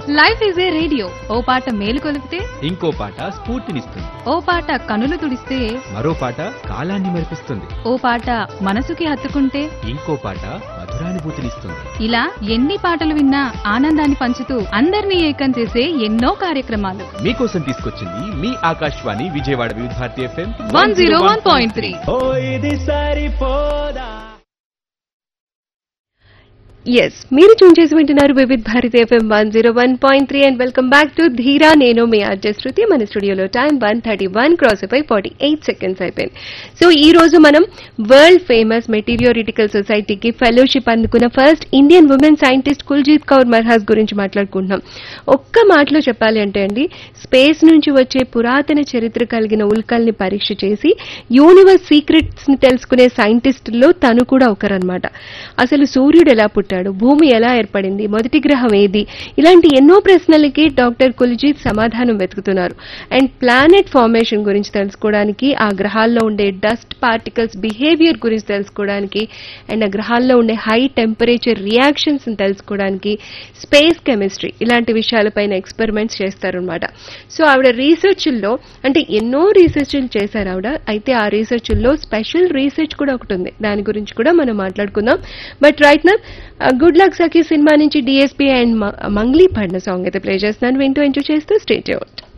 Life is a radio, ఓ పాట మేలు కొలిపితే ఇంకో పాట స్ఫూర్తినిస్తుంది. ఓ పాట కనులు తుడిస్తే మరో పాట కాలాన్ని మరిపిస్తుంది. ఓ పాట మనసుకి హత్తుకుంటే ఇంకో పాట మధురానుభూతినిస్తుంది. ఇలా ఎన్ని పాటలు విన్నా ఆనందాన్ని పంచుతూ అందరినీ ఏకం చేసే ఎన్నో కార్యక్రమాలు మీకోసం తీసుకొచ్చింది మీ ఆకాశవాణి విజయవాడ వివిధ భారతి FM 101.3. ఇది సరిపోదా. ఎస్, మీరు ట్యూన్ చేసి వింటున్నారు Vividh Bharati FM 101.3 and welcome back to ధీరా. నేను మీ ఆర్జే శృతి. మన స్టూడియోలో టైం 1:31 క్రాస్ అయిపోయి 48 సెకండ్స్ అయిపోయింది. సో ఈ రోజు మనం వరల్డ్ ఫేమస్ మెటీరియోరిటికల్ సొసైటీకి ఫెలోషిప్ అందుకున్న first Indian women scientist Kuljeet Kaur Marhas గురించి మాట్లాడుకుంటున్నాం. ఒక్క మాటలో చెప్పాలి అంటే అండి, స్పేస్ నుంచి వచ్చే పురాతన చరిత్ర కలిగిన ఉల్కల్ని పరీక్ష చేసి యూనివర్స్ సీక్రెట్స్ ని తెలుసుకునే సైంటిస్టుల్లో తను కూడా ఒకరన్నమాట. అసలు సూర్యుడు ఎలా పుట్టాడు, భూమి ఎలా ఏర్పడింది, మొదటి గ్రహం ఏది, ఇలాంటి ఎన్నో ప్రశ్నలకి డాక్టర్ కుల్జీత్ సమాధానం వెతుకుతున్నారు. అండ్ ప్లానెట్ ఫార్మేషన్ గురించి తెలుసుకోవడానికి, ఆ గ్రహాల్లో ఉండే డస్ట్ పార్టికల్స్ బిహేవియర్ గురించి తెలుసుకోవడానికి, అండ్ ఆ గ్రహాల్లో ఉండే హై టెంపరేచర్ రియాక్షన్స్ తెలుసుకోవడానికి, స్పేస్ కెమిస్ట్రీ ఇలాంటి విషయాలపైన ఎక్స్పెరిమెంట్స్ చేస్తారనమాట. సో ఆవిడ రీసెర్చ్ల్లో అంటే ఎన్నో రీసెర్చ్లు చేశారు ఆవిడ. అయితే ఆ రీసెర్చ్ల్లో స్పెషల్ రీసెర్చ్ కూడా ఒకటి ఉంది, దాని గురించి కూడా మనం మాట్లాడుకుందాం. But right now good luck Sakhi cinema నుంచి డిఎస్పీ అండ్ మంగ్లీ పాడిన సాంగ్ అయితే ప్లే చేస్తున్నాను. వింటూ ఎంజాయ్ చేస్తూ స్టే ట్యూన్డ్.